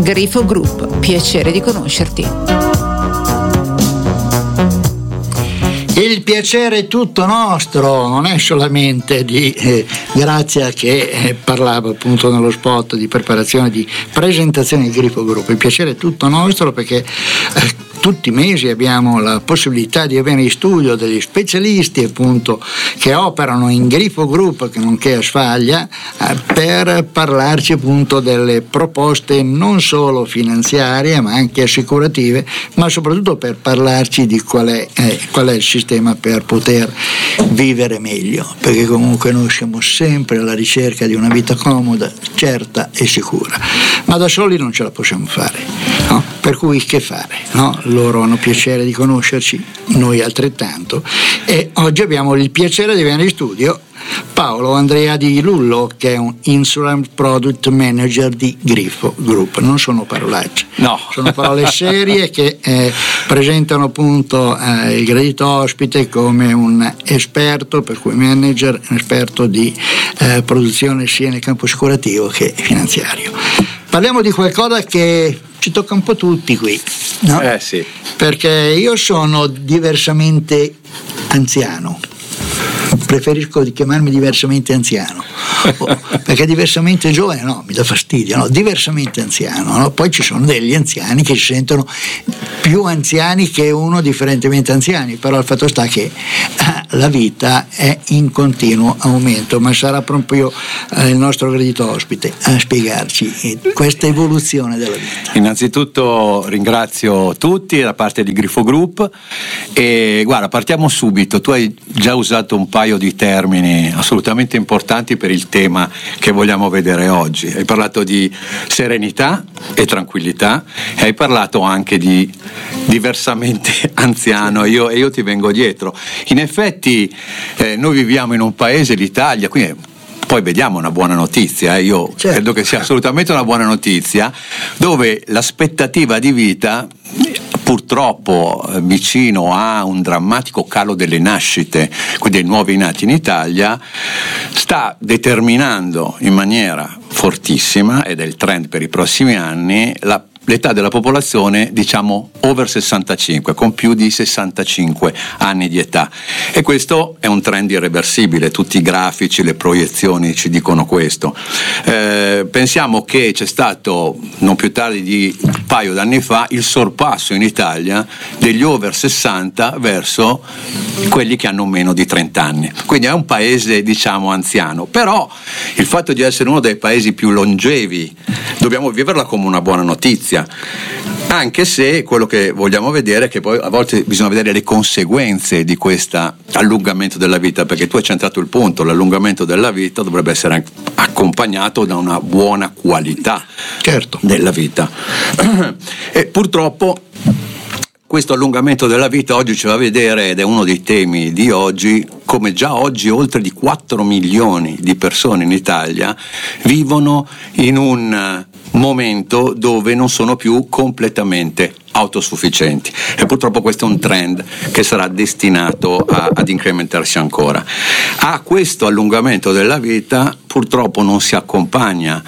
Grifo Group, piacere di conoscerti. Il piacere è tutto nostro, non è solamente di Grazia che parlava appunto nello spot di preparazione di presentazione di Grifo Group. Il piacere è tutto nostro perché tutti i mesi abbiamo la possibilità di avere in studio degli specialisti appunto che operano in Grifo Group, che nonché a Sfaglia, per parlarci appunto delle proposte non solo finanziarie ma anche assicurative, ma soprattutto per parlarci di qual è il sistema per poter vivere meglio, perché comunque noi siamo sempre alla ricerca di una vita comoda, certa e sicura, ma da soli non ce la possiamo fare, no? Per cui che fare, no? Loro hanno piacere di conoscerci, noi altrettanto, e oggi abbiamo il piacere di avere in studio Paolo Andrea Di Lullo, che è un Insurance Product Manager di Grifo Group. Non sono parolacce, no. Sono parole serie che presentano appunto il gradito ospite come un esperto, per cui manager, un esperto di produzione sia nel campo assicurativo che finanziario. Parliamo di qualcosa che ci tocca un po' tutti qui, no? Sì. Perché io sono diversamente anziano. Preferisco di chiamarmi diversamente anziano, perché diversamente giovane no, mi dà fastidio, no? Diversamente anziano, no? Poi ci sono degli anziani che si sentono più anziani che uno differentemente anziani, però il fatto sta che la vita è in continuo aumento, ma sarà proprio il nostro gradito ospite a spiegarci questa evoluzione della vita. Innanzitutto ringrazio tutti da parte di Grifo Group e guarda, partiamo subito. Tu hai già usato un paio di termini assolutamente importanti per il tema che vogliamo vedere oggi. Hai parlato di serenità e tranquillità e hai parlato anche di diversamente anziano, e io ti vengo dietro. In effetti noi viviamo in un paese, l'Italia, quindi poi vediamo una buona notizia, io certo. Credo che sia assolutamente una buona notizia, dove l'aspettativa di vita purtroppo vicino a un drammatico calo delle nascite, quindi dei nuovi nati in Italia, sta determinando in maniera fortissima, ed è il trend per i prossimi anni, l'età della popolazione, diciamo over 65, con più di 65 anni di età, e questo è un trend irreversibile. Tutti i grafici, le proiezioni ci dicono questo. Pensiamo che c'è stato non più tardi di un paio d'anni fa il sorpasso in Italia degli over 60 verso quelli che hanno meno di 30 anni, quindi è un paese diciamo anziano, però il fatto di essere uno dei paesi più longevi dobbiamo viverla come una buona notizia, anche se quello che vogliamo vedere è che poi a volte bisogna vedere le conseguenze di questo allungamento della vita, perché tu hai centrato il punto, l'allungamento della vita dovrebbe essere accompagnato da una buona qualità certo. della vita e purtroppo questo allungamento della vita oggi ci va a vedere, ed è uno dei temi di oggi, come già oggi oltre di 4 milioni di persone in Italia vivono in un momento dove non sono più completamente autosufficienti, e purtroppo questo è un trend che sarà destinato ad incrementarsi ancora. A questo allungamento della vita purtroppo non si accompagna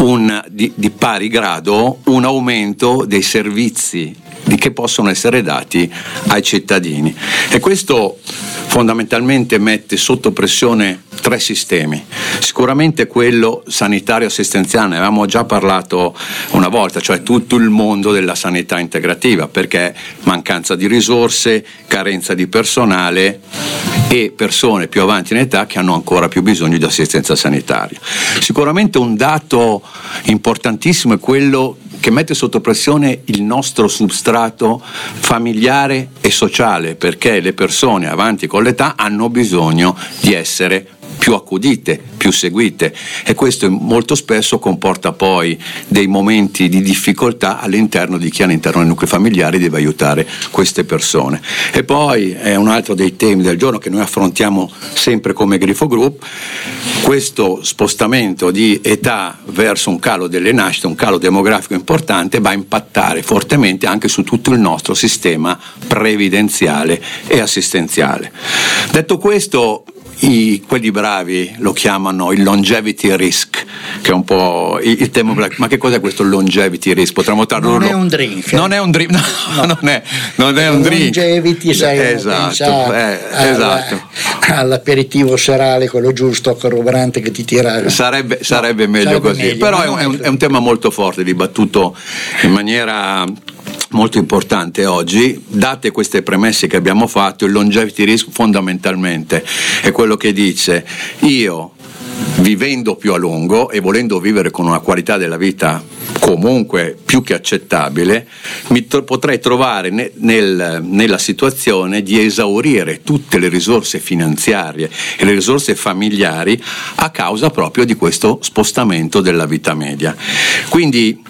di pari grado un aumento dei servizi che possono essere dati ai cittadini, e questo fondamentalmente mette sotto pressione 3 sistemi. Sicuramente quello sanitario assistenziale, ne avevamo già parlato una volta, cioè tutto il mondo della sanità integrativa, perché mancanza di risorse, carenza di personale e persone più avanti in età che hanno ancora più bisogno di assistenza sanitaria. Sicuramente un dato importantissimo è quello che mette sotto pressione il nostro substrato familiare e sociale, perché le persone avanti con l'età hanno bisogno di essere più accudite, più seguite, e questo molto spesso comporta poi dei momenti di difficoltà all'interno di chi all'interno dei nuclei familiari deve aiutare queste persone. E poi è un altro dei temi del giorno che noi affrontiamo sempre come Grifo Group, questo spostamento di età verso un calo delle nascite, un calo demografico importante, va a impattare fortemente anche su tutto il nostro sistema previdenziale e assistenziale. Detto questo, quelli bravi lo chiamano il longevity risk, che è un po' il tema. Ma che cos'è questo longevity risk? Potremmo non è un drink. Non è un drink, no. non è un drink. Longevity, sai, esatto. All'aperitivo serale, quello giusto, corroborante che ti tira. Sarebbe meglio così. Meglio, però è un tema molto forte, dibattuto in maniera molto importante oggi. Date queste premesse che abbiamo fatto, il longevity risk fondamentalmente è quello che dice: io, vivendo più a lungo e volendo vivere con una qualità della vita comunque più che accettabile, potrei trovare nella situazione di esaurire tutte le risorse finanziarie e le risorse familiari a causa proprio di questo spostamento della vita media. Quindi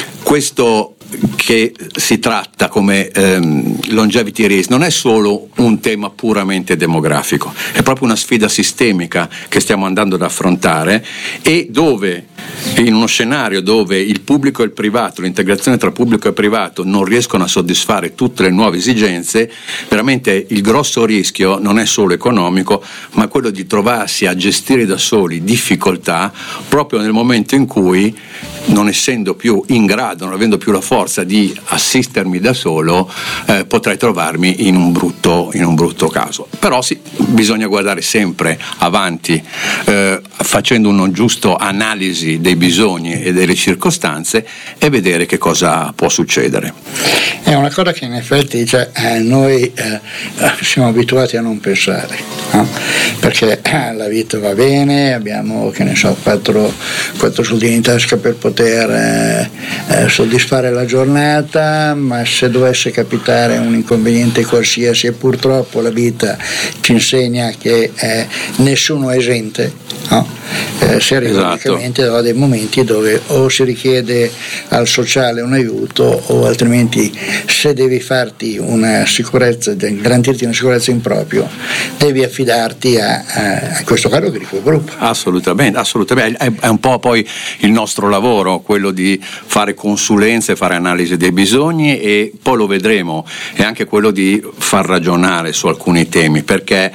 questo che si tratta come longevity risk non è solo un tema puramente demografico, è proprio una sfida sistemica che stiamo andando ad affrontare, e dove, in uno scenario dove il pubblico e il privato, l'integrazione tra pubblico e privato non riescono a soddisfare tutte le nuove esigenze, veramente il grosso rischio non è solo economico, ma quello di trovarsi a gestire da soli difficoltà proprio nel momento in cui, non essendo più in grado, non avendo più la forza di assistermi da solo, potrei trovarmi in un brutto caso. Però sì, bisogna guardare sempre avanti, facendo una giusta analisi dei bisogni e delle circostanze, e vedere che cosa può succedere. È una cosa che in effetti noi siamo abituati a non pensare, no? Perché la vita va bene, abbiamo, che ne so, quattro soldini in tasca per poter soddisfare la giornata, ma se dovesse capitare un inconveniente qualsiasi, e purtroppo la vita ci insegna che nessuno è esente, no? Si arriva praticamente a dei momenti dove o si richiede al sociale un aiuto, o altrimenti, se devi farti una sicurezza, garantirti una sicurezza in proprio, devi affidarti a questo caso Grifo Group. Assolutamente, è un po' poi il nostro lavoro, quello di fare consulenze, fare analisi dei bisogni, e poi lo vedremo, è anche quello di far ragionare su alcuni temi, perché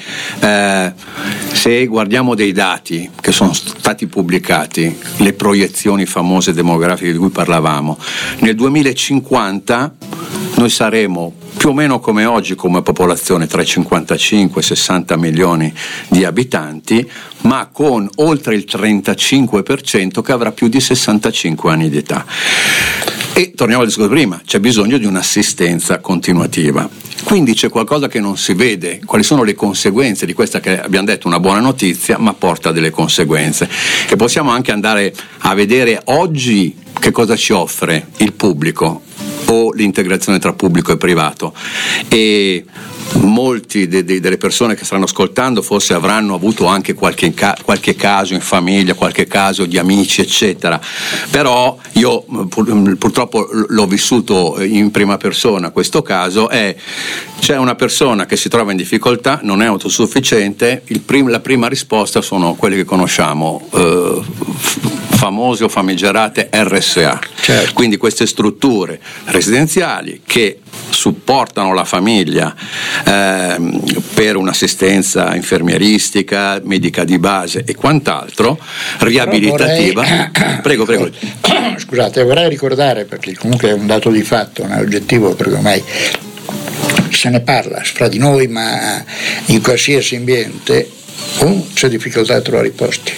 se guardiamo dei dati che sono stati pubblicati, le proiezioni famose demografiche di cui parlavamo, nel 2050 noi saremo più o meno come oggi come popolazione, tra i 55 e 60 milioni di abitanti, ma con oltre il 35% che avrà più di 65 anni di età. E torniamo al discorso prima, c'è bisogno di un'assistenza continuativa. Quindi c'è qualcosa che non si vede, quali sono le conseguenze di questa, che abbiamo detto una buona notizia, ma porta delle conseguenze. E possiamo anche andare a vedere oggi che cosa ci offre il pubblico o l'integrazione tra pubblico e privato. E molti delle persone che stanno ascoltando forse avranno avuto anche qualche caso in famiglia, qualche caso di amici, eccetera, però io purtroppo l'ho vissuto in prima persona. Questo caso c'è una persona che si trova in difficoltà, non è autosufficiente, la prima risposta sono quelle che conosciamo, famose o famigerate RSA. Certo. Quindi queste strutture residenziali che supportano la famiglia per un'assistenza infermieristica, medica di base e quant'altro, riabilitativa. Prego. Scusate, vorrei ricordare, perché comunque è un dato di fatto, non è oggettivo, perché ormai se ne parla fra di noi, ma in qualsiasi ambiente, c'è difficoltà a trovare i posti.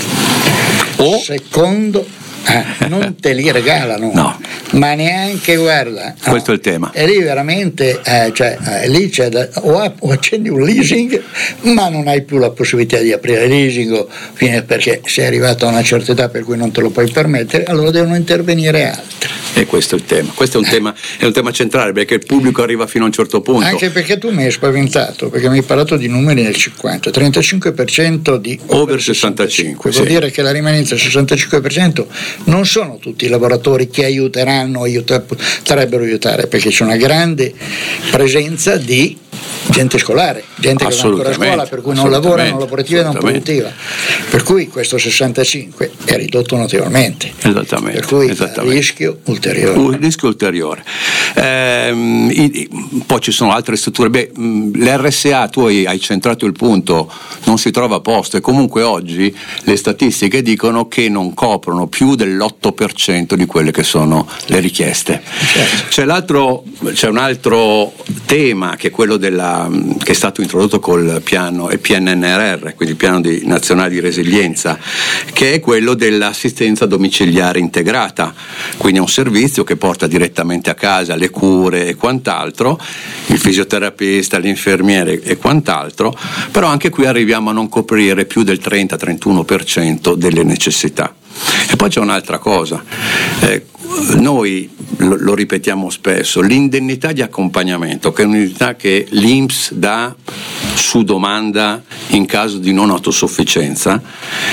Secondo, non te li regalano, no, ma neanche, guarda, questo è il tema. E lì veramente lì c'è o accendi un leasing, ma non hai più la possibilità di aprire leasing, perché sei arrivato a una certa età per cui non te lo puoi permettere, allora devono intervenire altri. E questo è il tema. Questo è un tema centrale, perché il pubblico arriva fino a un certo punto. Anche perché tu mi hai spaventato, perché mi hai parlato di numeri nel 50, 35% di over 65. Vuol dire che la rimanenza del 65% non sono tutti i lavoratori che potrebbero aiutare, perché c'è una grande presenza di gente scolare, gente che va ancora a scuola, per cui non lavora, non lavorativa e non produttiva. Per cui questo 65 è ridotto notevolmente. Esattamente. Per cui rischio ulteriore. Un rischio ulteriore. Poi ci sono altre strutture. L'RSA, tu hai centrato il punto, non si trova a posto, e comunque oggi le statistiche dicono che non coprono più dell'8% di quelle che sono le richieste. Certo. C'è un altro tema che è quello che è stato introdotto col piano e PNRR, quindi il piano nazionale di resilienza, che è quello dell'assistenza domiciliare integrata, quindi è un servizio che porta direttamente a casa le cure e quant'altro, il fisioterapista, l'infermiere e quant'altro, però anche qui arriviamo a non coprire più del 30-31% delle necessità. E poi c'è un'altra cosa, noi lo ripetiamo spesso, l'indennità di accompagnamento, che è un'indennità che l'INPS dà su domanda in caso di non autosufficienza,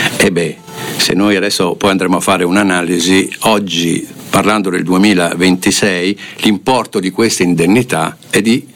se noi adesso poi andremo a fare un'analisi, oggi parlando del 2026 l'importo di questa indennità è di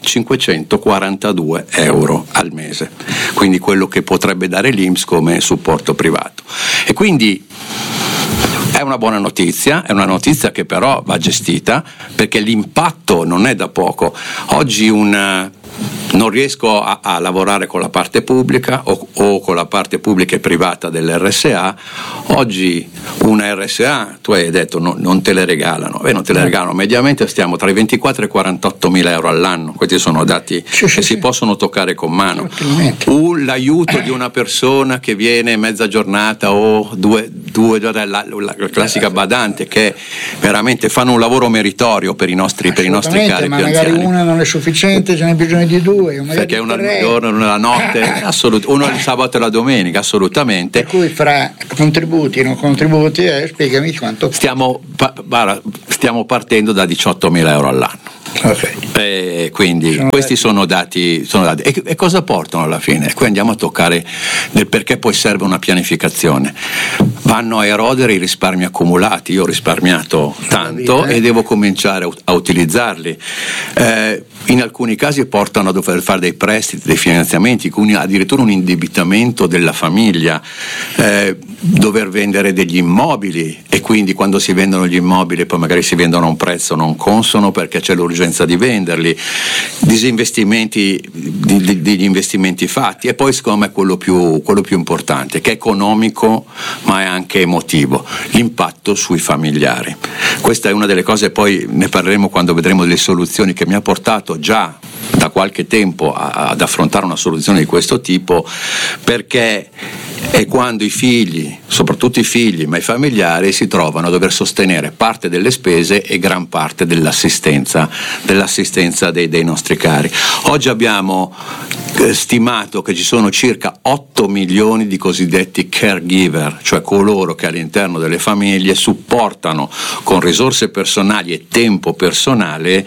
542 euro al mese, quindi quello che potrebbe dare l'INPS come supporto privato. E quindi è una buona notizia, è una notizia che però va gestita, perché l'impatto non è da poco. Oggi non riesco a lavorare con la parte pubblica o con la parte pubblica e privata dell'RSA. Oggi una RSA, tu hai detto, non te le regalano, non te le regalano, mediamente stiamo tra i 24 e i 48 mila euro all'anno, questi sono dati che si possono toccare con mano. L'aiuto di una persona che viene mezza giornata o due la classica badante, che veramente fanno un lavoro meritorio per i nostri cari ma più magari anziani. Una non è sufficiente, ce n'è bisogno di due, perché una il giorno, una la notte, uno il sabato e la domenica, assolutamente. Per cui fra contributi e non contributi, spiegami quanto. Stiamo partendo da 18.000 euro all'anno. Okay. Quindi questi sono dati. E cosa portano alla fine? Qui andiamo a toccare del perché poi serve una pianificazione. Vanno a erodere i risparmi accumulati. Io ho risparmiato tanto e devo cominciare a utilizzarli. In alcuni casi portano a dover fare dei prestiti, dei finanziamenti, quindi addirittura un indebitamento della famiglia, dover vendere degli immobili, e quindi quando si vendono gli immobili poi magari si vendono a un prezzo non consono perché c'è l'urgenza di venderli, disinvestimenti degli investimenti fatti, e poi secondo me quello più importante, che è economico ma è anche emotivo, l'impatto sui familiari. Questa è una delle cose, poi ne parleremo quando vedremo delle soluzioni, che mi ha portato già da qualche tempo ad affrontare una soluzione di questo tipo, perché è quando i figli, soprattutto i figli, ma i familiari, si trovano a dover sostenere parte delle spese e gran parte dell'assistenza dei nostri cari. Oggi abbiamo stimato che ci sono circa 8 milioni di cosiddetti caregiver, cioè coloro che all'interno delle famiglie supportano con risorse personali e tempo personale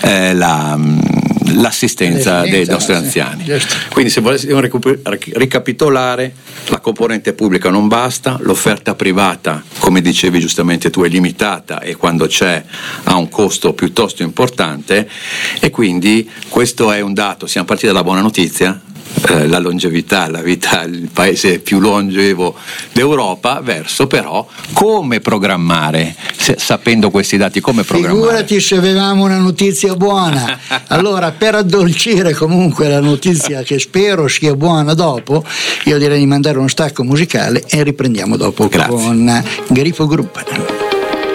l'assistenza dei nostri anziani. Quindi, se volessimo ricapitolare, la componente pubblica non basta, l'offerta privata, come dicevi giustamente tu, è limitata e quando c'è ha un costo piuttosto importante, e quindi questo è un dato. Siamo partiti dalla buona notizia, la longevità, la vita, il paese più longevo d'Europa, verso però come programmare, sapendo questi dati, come programmare. Figurati se avevamo una notizia buona. Allora, per addolcire comunque la notizia che spero sia buona dopo, io direi di mandare uno stacco musicale e riprendiamo dopo. Grazie. Con Grifo Group.